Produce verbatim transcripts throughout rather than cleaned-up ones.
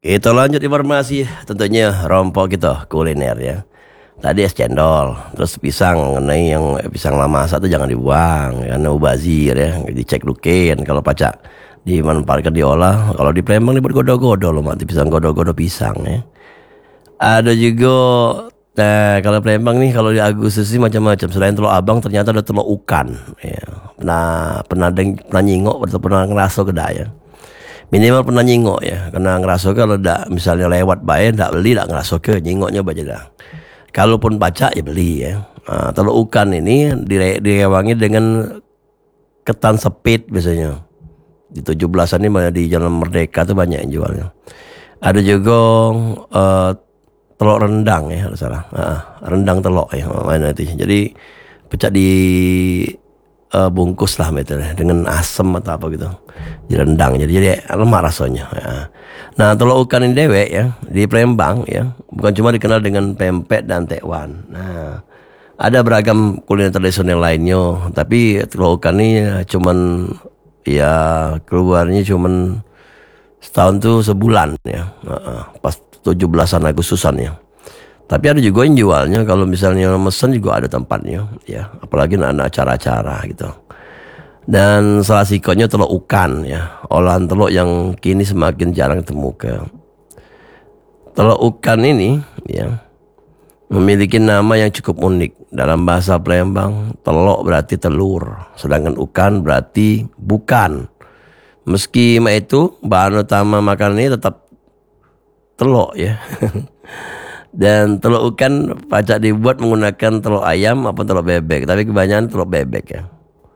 Kita lanjut informasi tentunya rompok kita kuliner ya. Tadi es cendol, terus pisang mengenai yang pisang lama masak itu jangan dibuang karena mubazir ya. Dicek duken kalau pacak dimanfaatkan diolah. Kalau di Palembang dibuat godo-godo loh, mati pisang godo-godo pisang ya. Ada juga nah, kalau Palembang nih kalau di Agustus sih macam-macam. Selain telur abang ternyata ada telur ukan ya. Pernah pernah deng, pernah nyingok atau pernah ngerasa kedai ya. Minimal pernah nyingok ya, karena ngerasa kalau dak misalnya lewat bae ndak beli dak ngerasa ke nyingoknya baca dah. Kalaupun baca ya beli ya. Nah, telur ukan ini dire, direwangi dengan ketan sepit biasanya. Di tujuh belasan ini di Jalan Merdeka tuh banyak yang jualnya. Ada juga uh, telur rendang ya kalau salah. Uh, rendang telur ya mana itu. Jadi pecah di uh, bungkus lah metode dengan asam atau apa gitu. Di rendang jadi jadi lemah rasanya. Ya. Nah telur ukan ini dewek ya di Palembang ya bukan cuma dikenal dengan pempek dan tekwan. Nah ada beragam kuliner tradisional lainnya tapi telur ukan ini cuman ya keluarnya cuman setahun tuh sebulan ya uh, pas tujuh belasan Agustusan ya. Tapi ada juga yang jualnya kalau misalnya mesen juga ada tempatnya ya apalagi ada acara-acara gitu. Dan salah sikonya telur ukan ya olahan telur yang kini semakin jarang ditemukan. Telur ukan ini ya memiliki nama yang cukup unik. Dalam bahasa Palembang telur berarti telur sedangkan ukan berarti bukan. Meski itu bahan utama makanan ini tetap telur ya. Dan telur ukan pacak dibuat menggunakan telur ayam maupun telur bebek tapi kebanyakan telur bebek ya.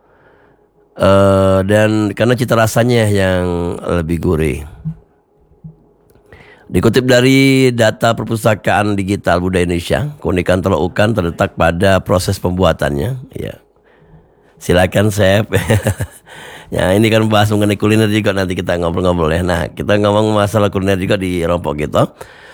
Uh, dan karena cita rasanya yang lebih gurih. Dikutip dari data Perpustakaan Digital Budaya Indonesia, keunikan telur ukan terletak pada proses pembuatannya. Ya, silakan chef. Ya ini kan bahas mengenai kuliner juga nanti kita ngobrol-ngobrol ya. Nah kita ngomong masalah kuliner juga di rompok gitu.